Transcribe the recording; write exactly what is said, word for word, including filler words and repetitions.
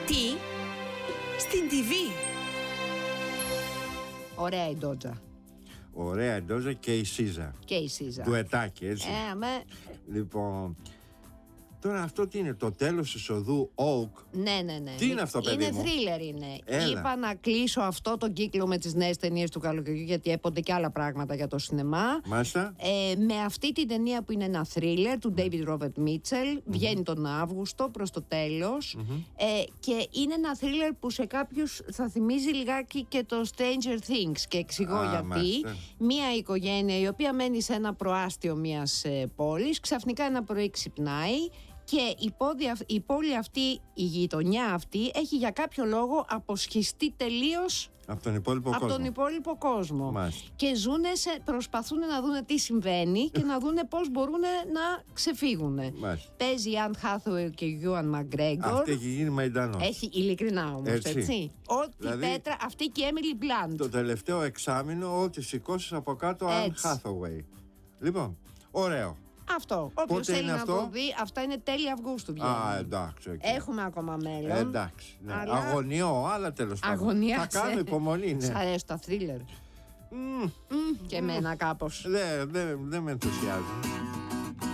Τι? Στην τι βι. Ωραία η Ντότζα. Ωραία η Ντότζα και η Σίζα. Και η Σίζα. Ντουετάκι, έτσι. Ε, με... Λοιπόν, τώρα αυτό τι είναι, το τέλος της οδού Oak? Ναι, ναι, ναι. Τι είναι αυτό, παιδί είναι μου? θρίλερ είναι. Έλα. Είπα να κλείσω αυτό το κύκλο με τις νέες ταινίες του καλοκαιριού, γιατί έπονται και άλλα πράγματα για το σινεμά. Μάλιστα. Ε, με αυτή την ταινία που είναι ένα θρίλερ του David Robert Mitchell, mm-hmm. βγαίνει τον Αύγουστο προς το τέλος. Mm-hmm. Ε, και είναι ένα θρίλερ που σε κάποιους θα θυμίζει λιγάκι και το Stranger Things. Και εξηγώ Α, γιατί. μάλιστα. Μία οικογένεια η οποία μένει σε ένα προάστιο μιας ε, πόλης, ξαφνικά ένα πρωί ξυπνάει. Και η, πόδια, η πόλη αυτή, η γειτονιά αυτή, έχει για κάποιο λόγο αποσχιστεί τελείως από τον υπόλοιπο από κόσμο. τον υπόλοιπο κόσμο. Μάλιστα. Και ζουνε σε, προσπαθούν να δουν τι συμβαίνει και να δουν πώς μπορούν να ξεφύγουν. Μάλιστα. Παίζει η Anne Hathaway και η Ewan McGregor. Αυτή έχει γίνει μαϊντανός. Έχει ειλικρινά όμως, έτσι. έτσι. Ό,τι δηλαδή, πέτρα, αυτή και η Emily Blunt. Το τελευταίο εξάμηνο, ό,τι σηκώσεις από κάτω, Anne Hathaway. Λοιπόν, ωραίο. Αυτό. Όποιος θέλει να αυτό? το δει, αυτά είναι τέλη Αυγούστου βγαίνουν. Α, εντάξει. Okay. Έχουμε ακόμα μέλλον. Ε, εντάξει. Ναι. Αλλά... Αγωνιώ, αλλά τέλος πάντων. Αγωνιάσαι. Θα κάνω υπομονή, ναι. Σ' αρέσει τα θρίλερ. Mm. Mm, και εμένα κάπως. Δεν δε, δε με ενθουσιάζει.